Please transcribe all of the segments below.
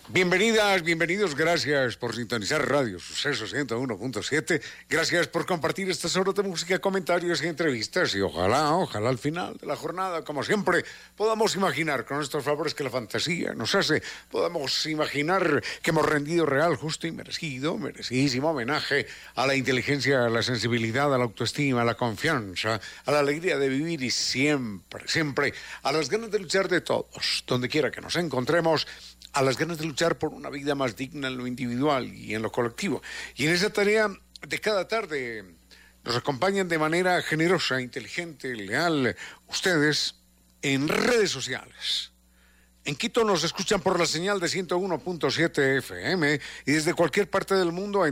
Bienvenidas, bienvenidos, gracias por sintonizar Radio Suceso 101.7, gracias por compartir estas horas de música, comentarios y entrevistas y ojalá al final de la jornada, como siempre, podamos imaginar con estos favores que la fantasía nos hace, podamos imaginar que hemos rendido real, justo y merecidísimo homenaje a la inteligencia, a la sensibilidad, a la autoestima, a la confianza, a la alegría de vivir y siempre, a las ganas de luchar de todos, donde quiera que nos encontremos, a las ganas de luchar por una vida más digna en lo individual y en lo colectivo. Y en esa tarea de cada tarde nos acompañan de manera generosa, inteligente, leal, ustedes en redes sociales. En Quito nos escuchan por la señal de 101.7 FM y desde cualquier parte del mundo en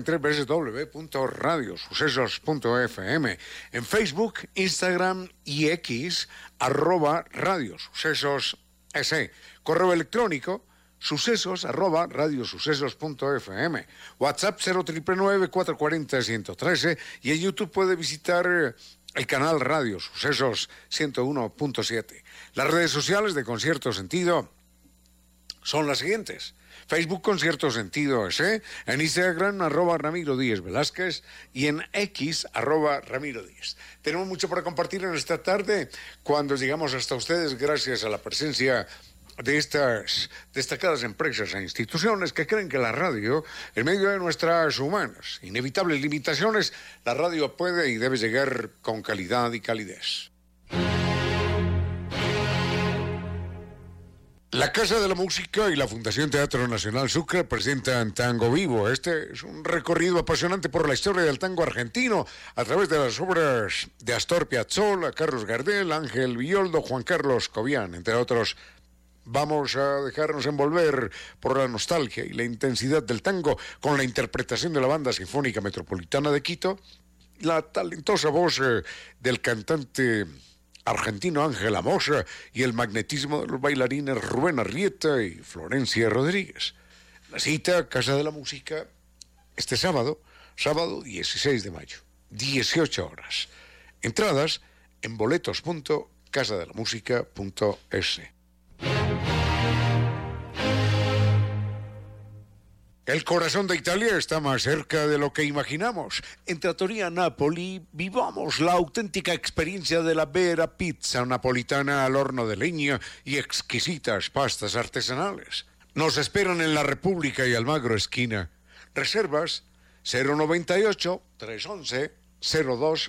www.radiosucesos.fm. En Facebook, Instagram y X, @radiosucesos.es. Correo electrónico sucesos@radiosucesos.fm, WhatsApp 0999-440-113 y en YouTube puede visitar el canal Radio Sucesos 101.7. Las redes sociales de Concierto Sentido son las siguientes: Facebook Concierto Sentido S, en Instagram @Ramiro Díez Velázquez y en X @Ramiro Díez. Tenemos mucho para compartir en esta tarde cuando llegamos hasta ustedes gracias a la presencia de estas destacadas empresas e instituciones que creen que la radio, en medio de nuestras humanas, inevitables limitaciones, la radio puede y debe llegar con calidad y calidez. La Casa de la Música y la Fundación Teatro Nacional Sucre presentan Tango Vivo. Este es un recorrido apasionante por la historia del tango argentino a través de las obras de Astor Piazzolla, Carlos Gardel, Ángel Villoldo, Juan Carlos Cobian, entre otros. Vamos a dejarnos envolver por la nostalgia y la intensidad del tango con la interpretación de la Banda Sinfónica Metropolitana de Quito, la talentosa voz del cantante argentino Ángel Amosa y el magnetismo de los bailarines Rubén Arrieta y Florencia Rodríguez. La cita, Casa de la Música, este sábado 16 de mayo, 18 horas. Entradas en boletos.casadelamusica.es. El corazón de Italia está más cerca de lo que imaginamos. En Trattoria Napoli vivamos la auténtica experiencia de la vera pizza napolitana al horno de leña y exquisitas pastas artesanales. Nos esperan en la República y Almagro esquina. Reservas 098 311 02